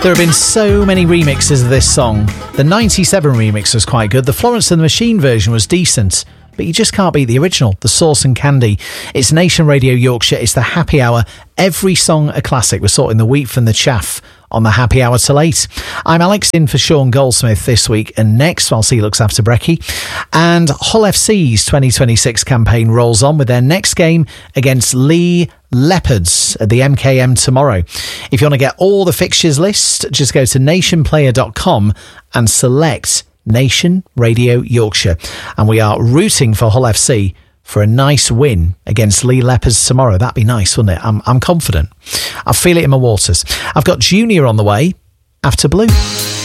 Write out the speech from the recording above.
There have been so many remixes of this song. The 97 remix was quite good. The Florence and the Machine version was decent. But you just can't beat the original, the Sauce and Candy. It's Nation Radio Yorkshire. It's the Happy Hour. Every song a classic. We're sorting the wheat from the chaff on the Happy Hour till 8. I'm Alex, in for Sean Goldsmith this week and next, whilst he looks after Brecky. And Hull FC's 2026 campaign rolls on with their next game against Lee Leopards at the MKM tomorrow. If you want to get all the fixtures list, just go to nationplayer.com and select Nation Radio Yorkshire. And we are rooting for Hull FC for a nice win against Lee Leopards tomorrow. That'd be nice, wouldn't it? I'm confident. I feel it in my waters. I've got Junior on the way after Blue.